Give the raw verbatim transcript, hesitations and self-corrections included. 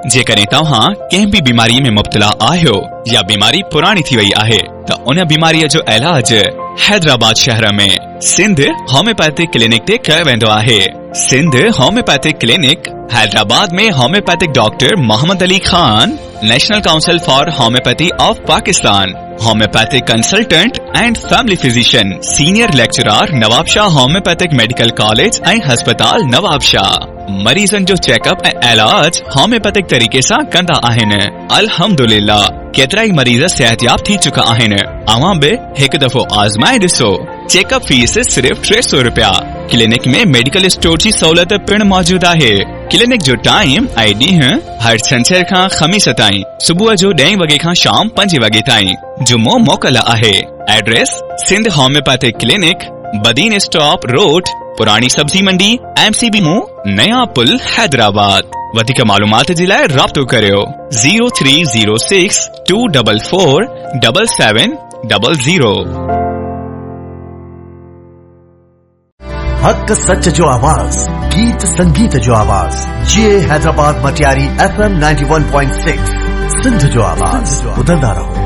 जेकॾहिं तव्हां कंहिं बि बीमारी में मुब्तला आहियो या बीमारी पुरानी थी वई आहे त उन बीमारीअ जो इलाज हैदराबाद शहर में सिंध होम्योपैथिक क्लिनिक ते कयो वेंदो आहे। सिंध होम्योपैथिक क्लिनिक हैदराबाद में homeopathic doctor Mohammad Ali Khan, national council for homeopathy of Pakistan, homeopathic consultant and family physician, senior lecturer Nawab Shah homeopathic medical college ऐं हस्पताल नवाब शाह। मरीजन जो चेकअप ऐं इलाज होम्योपैथिक तरीके सां कंदा आहिनि। अल्हम्दुलिल्लाह केतिरा ई मरीज सेहतयाब थी चुका आहिनि। अवां बि हिकु दफ़ो आज़माए ॾिसो। चेकअप फीस सिर्फ़ टे सौ रुपया। क्लिनिक में मेडिकल स्टोर जी सहूलियत पिण मौजूद आहे। क्लिनिक जो टाइम ऐं ॾींहुं हर छंछर खां ख़मीस ताईं सुबुह जो ॾहें वॻे खां शाम पंजे वॻे ताईं। जुमो मोकल आहे। Address Sindh homeopathic clinic, Badin stop road, पुरानी सब्जी मंडी, एमसीबी मुंह, नया पुल, हैदराबाद। वधिक मालूमात जे लाइ राब्तो करियो zero three zero six to double four double seven double zero. हक सच जो आवाज, गीत संगीत जो आवाज। ये Hyderabad Matiari F M ninety one point six Sindh जो आवाज। ॿुधंदा रहो।